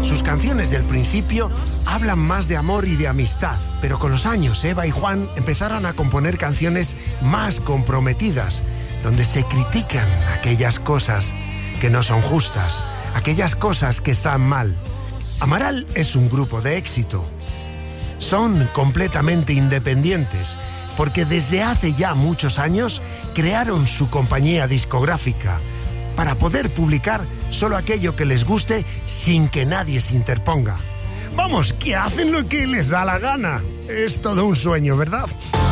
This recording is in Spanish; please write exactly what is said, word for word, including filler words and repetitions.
Sus canciones del principio hablan más de amor y de amistad, pero con los años Eva y Juan empezaron a componer canciones más comprometidas, donde se critican aquellas cosas que no son justas, aquellas cosas que están mal. Amaral es un grupo de éxito. Son completamente independientes, porque desde hace ya muchos años crearon su compañía discográfica para poder publicar solo aquello que les guste sin que nadie se interponga. Vamos, que hacen lo que les da la gana. Es todo un sueño, ¿verdad?